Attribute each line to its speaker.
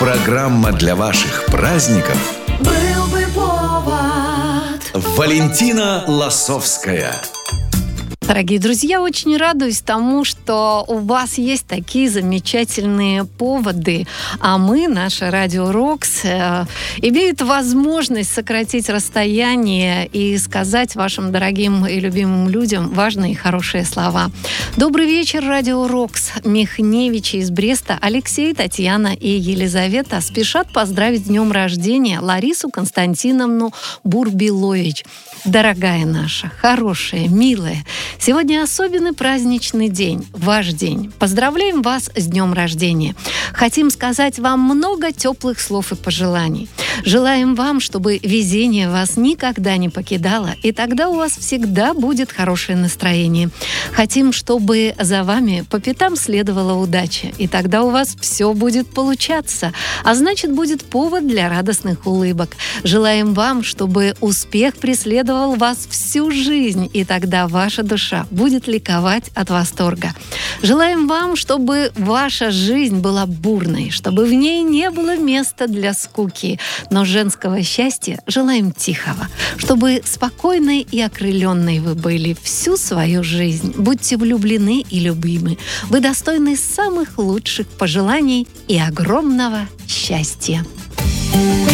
Speaker 1: Программа для ваших праздников.
Speaker 2: Был бы повод.
Speaker 1: Валентина Лосовская.
Speaker 3: Дорогие друзья, очень радуюсь тому, что у вас есть такие замечательные поводы, а мы, наше Радио Рокс, имеют возможность сократить расстояние и сказать вашим дорогим и любимым людям важные и хорошие слова. Добрый вечер, Радио Рокс. Михневичи из Бреста, Алексей, Татьяна и Елизавета спешат поздравить с днем рождения Ларису Константиновну Бурбилович. Дорогая наша, хорошая, милая, сегодня особенный праздничный день, ваш день. Поздравляем вас с днем рождения. Хотим сказать вам много теплых слов и пожеланий. Желаем вам, чтобы везение вас никогда не покидало, и тогда у вас всегда будет хорошее настроение. Хотим, чтобы за вами по пятам следовала удача, и тогда у вас все будет получаться, а значит, будет повод для радостных улыбок. Желаем вам, чтобы успех преследовал вас всю жизнь, и тогда ваша душа будет ликовать от восторга. Желаем вам, чтобы ваша жизнь была бурной, чтобы в ней не было места для скуки, но женского счастья желаем тихого, чтобы спокойной и окрыленной вы были всю свою жизнь. Будьте влюблены и любимы. Вы достойны самых лучших пожеланий и огромного счастья.